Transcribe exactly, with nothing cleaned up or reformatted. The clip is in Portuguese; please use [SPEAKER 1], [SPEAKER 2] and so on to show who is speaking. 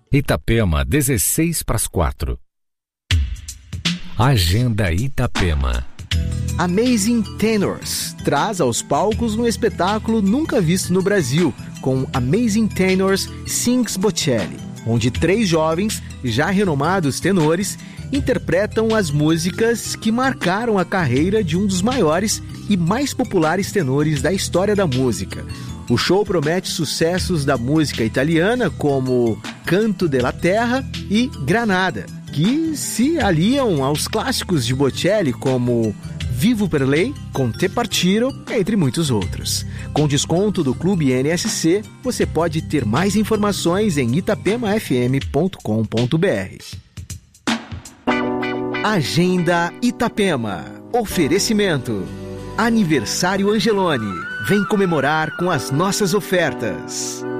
[SPEAKER 1] Itapema, dezesseis para as quatro. Agenda Itapema.
[SPEAKER 2] Amazing Tenors traz aos palcos um espetáculo nunca visto no Brasil, com Amazing Tenors Sings Bocelli, onde três jovens, já renomados tenores, interpretam as músicas que marcaram a carreira de um dos maiores e mais populares tenores da história da música. O show promete sucessos da música italiana como Canto della Terra e Granada, que se aliam aos clássicos de Bocelli como Vivo per Lei, Con te partiro, entre muitos outros. Com desconto do Clube N S C, você pode ter mais informações em itapema f m ponto com ponto b r. Agenda Itapema. Oferecimento. Aniversário Angeloni. Vem comemorar com as nossas ofertas.